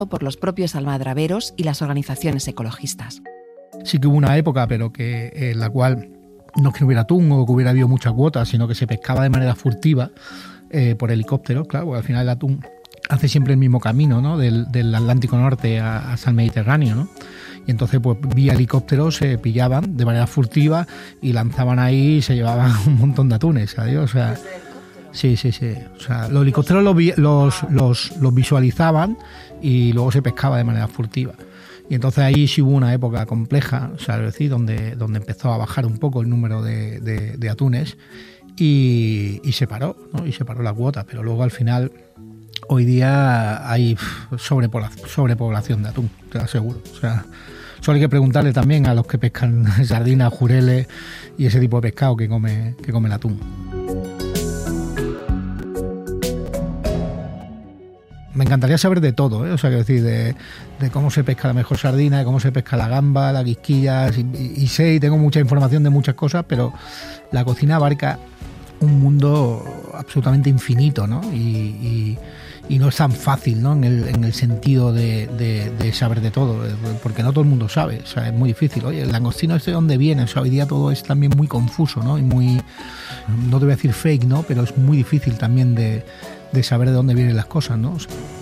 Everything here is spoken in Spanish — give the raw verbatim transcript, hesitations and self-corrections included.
por los propios almadraberos y las organizaciones ecologistas. Sí que hubo una época, pero que en la cual no es que no hubiera atún o que hubiera habido mucha cuota, sino que se pescaba de manera furtiva eh, por helicóptero, claro, porque al final el atún hace siempre el mismo camino, ¿no? Del, del Atlántico Norte a, hasta el Mediterráneo, ¿no? Y entonces, pues vía helicóptero se pillaban de manera furtiva y lanzaban ahí y se llevaban un montón de atunes, ¿sabes? O sea, sí, sí, sí. O sea, los helicópteros los, los, los, los visualizaban y luego se pescaba de manera furtiva. Y entonces ahí sí hubo una época compleja, o sea, es decir, donde, donde empezó a bajar un poco el número de, de, de atunes y, y se paró, ¿no? Y se paró la cuota, pero luego al final, hoy día hay sobrepoblación, sobrepoblación de atún, te lo aseguro. O sea, solo hay que preguntarle también a los que pescan sardinas, jureles y ese tipo de pescado que come, que come el atún. Me encantaría saber de todo, ¿eh? O sea, quiero decir, de, de cómo se pesca la mejor sardina, de cómo se pesca la gamba, las guisquillas, y, y, y sé y tengo mucha información de muchas cosas, pero la cocina abarca un mundo absolutamente infinito, ¿no? Y, y, y no es tan fácil, ¿no? En el, en el sentido de, de, de saber de todo, porque no todo el mundo sabe, o sea, es muy difícil. Oye, el langostino este de dónde viene, o sea, hoy día todo es también muy confuso, ¿no? Y muy, no te voy a decir fake, ¿no? Pero es muy difícil también de de saber de dónde vienen las cosas, ¿no? O sea,